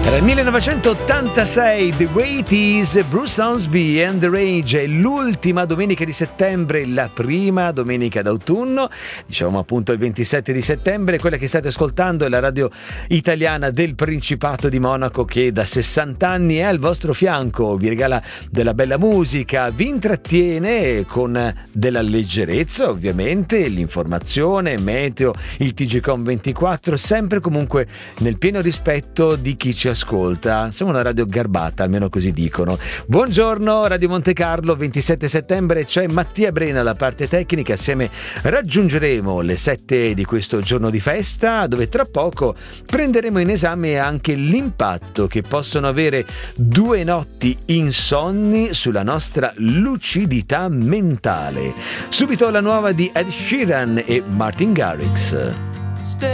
Era il 1986, The Way It Is, Bruce Hornsby and The Rage. È l'ultima domenica di settembre, la prima domenica d'autunno, diciamo appunto il 27 di settembre. Quella che state ascoltando è la radio italiana del Principato di Monaco, che da 60 anni è al vostro fianco, vi regala della bella musica, vi intrattiene con della leggerezza, ovviamente, l'informazione, meteo, il TGcom 24, sempre comunque nel pieno rispetto di chi ci ascolta. Siamo una radio garbata, almeno così dicono. Buongiorno Radio Monte Carlo, 27 settembre, c'è Mattia Brena alla parte tecnica. Assieme raggiungeremo le 7 di questo giorno di festa, dove tra poco prenderemo in esame anche l'impatto che possono avere 2 notti insonni sulla nostra lucidità mentale. Subito la nuova di Ed Sheeran e Martin Garrix.